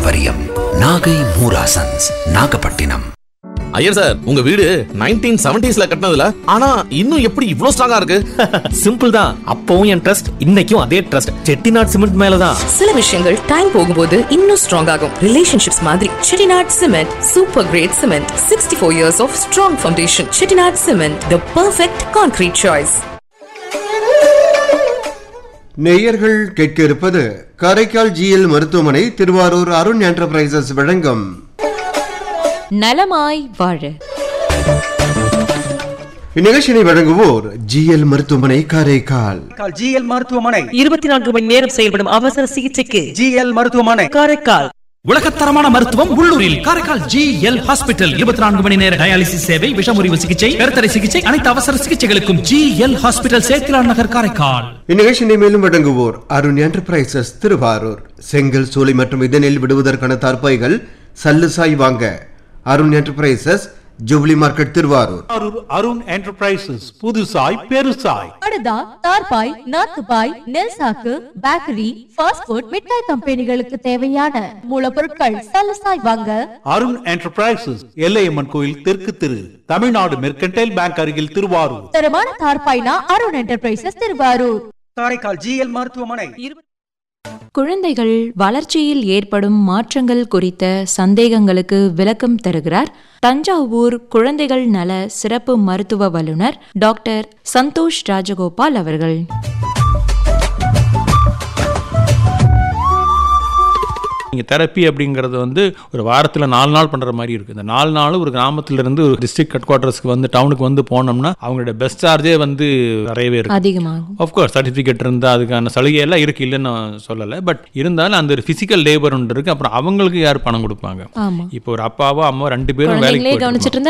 பாரம்பரியம். நாகை மூராசன்ஸ், நாகப்பட்டினம். ஐயர் சார், உங்க வீடு 1970s கட்டினதுல ஆனா இன்னும் எப்படி இவ்ளோ ஸ்ட்ராங்கா இருக்கு? சிம்பிள் தான். அப்பவும் என் ட்ரஸ்ட், இன்னைக்கும் அதே ட்ரஸ்ட். செட்டிநாட் சிமெண்ட் மேலதான். சில விஷயங்கள் டைம் போகும்போது இன்னும் ஸ்ட்ராங் ஆகும். ரிலேஷன்ஷிப்ஸ் மாதிரி Chettinad cement super great cement. 64 years of strong foundation. Chettinad cement, the perfect concrete choice. நேயர்கள் கேட்க இருப்பது காரைக்கால் ஜிஎல் மருத்துவமனை திருவாரூர் அருண் என்டர்பிரைசஸ் வழங்கும் நலமாய் வாழ. இந்நிகழ்ச்சியை வழங்குவோர் ஜிஎல் மருத்துவமனை காரைக்கால். ஜிஎல் மருத்துவமனை 24 மணி நேரம் செயல்படும் அவசர சிகிச்சைக்கு ஜிஎல் மருத்துவமனை காரைக்கால். உலகத்தரமான மருத்துவம் உள்ளூரில் காரைக்கால் ஜிஎல் ஹாஸ்பிட்டல். 24 மணி நேர டயாலிசிஸ் சேவை, விஷமுறிவு சிகிச்சை, கருத்தடை சிகிச்சை, அனைத்து அவசர சிகிச்சைகளுக்கும் ஜிஎல் ஹாஸ்பிட்டல், சேத்திலான் நகர், காரைக்கால். இந்நிகழ்ச்சியை மேலும் வழங்குவோர் அருண் என்டர்பிரைசஸ் திருவாரூர். செங்கல், சூளை மற்றும் இதனில் விடுவதற்கான தார்பாய்கள் சல்லுசாய் வாங்க Arun enterprises, jubilee market, Thiruvarur. Arun enterprises, புதுசாய் பெருசாய். படுதா, தார்பாய், நாத்துபாய், நெல் சாக்கு, பேக்கரி, ஃபாஸ்ட் ஃபுட், மிட்டாய் கம்பெனிகளுக்கு தேவையான மூலப்பொருட்கள் சலசாய் வாங்க அருண் என்டர்பிரைசஸ், எல்லையம்மன் கோயில் தெற்கு திரு, தமிழ்நாடு மெர்கன்டைல் பேங்க் அருகில், திருவாரூர். தரமான தார்பாய்னா அருண் என்டர்பிரைசஸ் திருவாரூர். காரைக்கால் ஜிஎல் மருத்துவமனை. குழந்தைகள் வளர்ச்சியில் ஏற்படும் மாற்றங்கள் குறித்த சந்தேகங்களுக்கு விளக்கம் தருகிறார் தஞ்சாவூர் குழந்தைகள் நல சிறப்பு மருத்துவ வல்லுநர் டாக்டர் சந்தோஷ் ராஜகோபால் அவர்கள். நீங்கள் தெரப்பி அப்படிங்கிறது ஒரு வாரத்தில் 4 நாள் பண்ணுற மாதிரி இருக்குது. இந்த 4 நாள் ஒரு கிராமத்திலிருந்து ஒரு டிஸ்ட்ரிக்ட் ஹெட் குவார்ட்டர்ஸ்க்கு டவுனுக்கு போனோம்னா அவங்களோட பெஸ்ட் சார்ஜே நிறையவே இருக்குது, அதிகமாகும். ஆஃப்கோர்ஸ் சர்டிஃபிகேட் இருந்தால் அதுக்கான சலுகையெல்லாம் இருக்குது, இல்லைன்னு நான் சொல்லலை. பட் இருந்தாலும் அந்த ஒரு ஃபிசிக்கல் லேபர் ஒன்று இருக்குது. அப்புறம் அவங்களுக்கு யார் பணம் கொடுப்பாங்க? இப்போ ஒரு அப்பாவோ அம்மாவோ 2 பேரும் வேலைக்கு